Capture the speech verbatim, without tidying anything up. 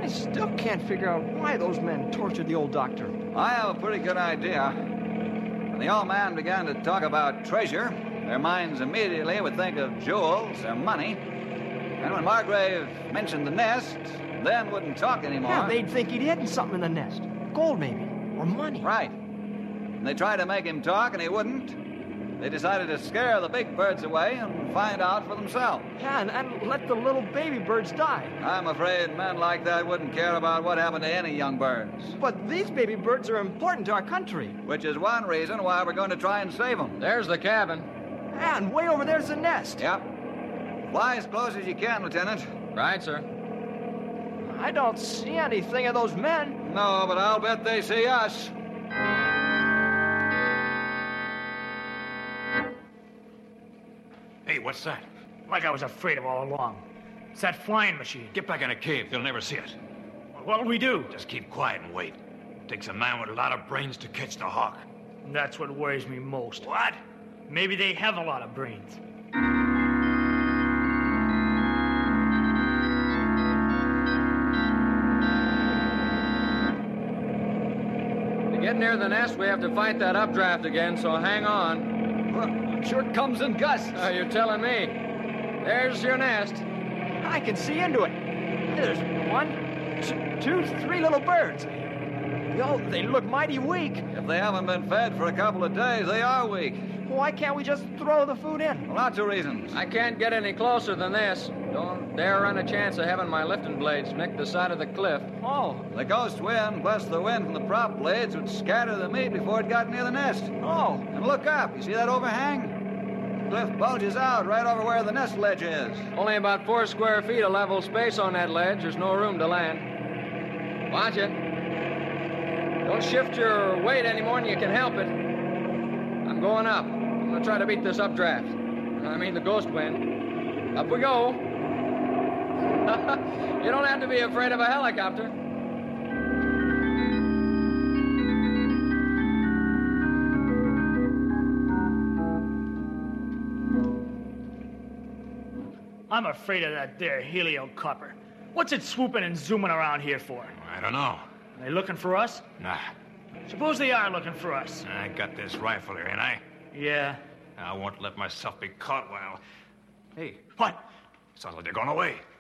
I still can't figure out why those men tortured the old doctor. I have a pretty good idea. When the old man began to talk about treasure, their minds immediately would think of jewels or money. And when Margrave mentioned the nest, then wouldn't talk anymore. Yeah, they'd think he'd hidden something in the nest. Gold, maybe. Or money. Right. And they tried to make him talk, and he wouldn't. They decided to scare the big birds away and find out for themselves. Yeah, and, and let the little baby birds die. I'm afraid men like that wouldn't care about what happened to any young birds. But these baby birds are important to our country. Which is one reason why we're going to try and save them. There's the cabin. Yeah, and way over there's the nest. Yep. Fly as close as you can, Lieutenant. Right, sir. I don't see anything of those men. No, but I'll bet they see us. Hey, what's that? Like I was afraid of all along. It's that flying machine. Get back in a cave. They'll never see it. What'll we do? Just keep quiet and wait. Takes a man with a lot of brains to catch the hawk. That's what worries me most. What? Maybe they have a lot of brains. To get near the nest, we have to fight that updraft again, so hang on. Well, I'm sure it comes in gusts. Oh, you're telling me. There's your nest. I can see into it. There's one, t- two, three little birds. Oh, they look mighty weak. If they haven't been fed for a couple of days, they are weak. Why can't we just throw the food in? Well, lots of reasons. I can't get any closer than this. Don't dare run a chance of having my lifting blades nick the side of the cliff. Oh. The ghost wind plus the wind from the prop blades would scatter the meat before it got near the nest. Oh. And look up. You see that overhang? The cliff bulges out right over where the nest ledge is. Only about four square feet of level space on that ledge. There's no room to land. Watch it. Don't shift your weight any more than you can help it. I'm going up. I'm going to try to beat this updraft. I mean the ghost wind. Up we go. You don't have to be afraid of a helicopter. I'm afraid of that there heliocopter. What's it swooping and zooming around here for? I don't know. Are they looking for us? Nah. Suppose they are looking for us. I got this rifle here, ain't I? Yeah. I won't let myself be caught while... Hey, What? sounds like they're going away.